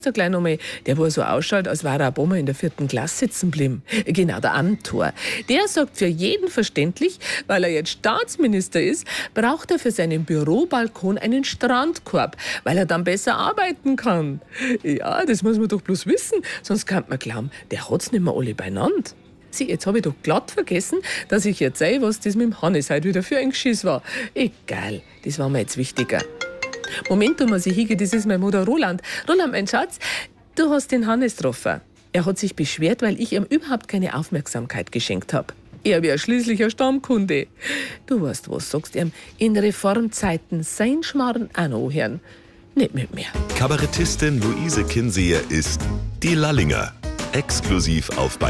der gleich nochmal, der wo so ausschaut, als wäre er ein Bomber in der 4. Klasse sitzen geblieben. Genau, der Amthor. Der sagt für jeden verständlich, weil er jetzt Staatsminister ist, braucht er für seinen Bürobalkon einen Strandkorb, weil er dann besser arbeiten kann. Ja, das muss man doch bloß wissen, sonst kann man glauben, der hat's nicht mehr alle beieinander. Sieh, jetzt habe ich doch glatt vergessen, dass ich erzähle, was das mit dem Hannes heute wieder für ein Geschiss war. Egal, das war mir jetzt wichtiger. Moment, Thomas, ich hingehe, das ist mein Bruder Roland. Roland, mein Schatz, du hast den Hannes getroffen. Er hat sich beschwert, weil ich ihm überhaupt keine Aufmerksamkeit geschenkt habe. Er wäre schließlich ein Stammkunde. Du weißt was, sagst ihm, in Reformzeiten sein Schmarrn auch noch hören. Nicht mit mir. Kabarettistin Luise Kinseher ist die Lallinger. Exklusiv auf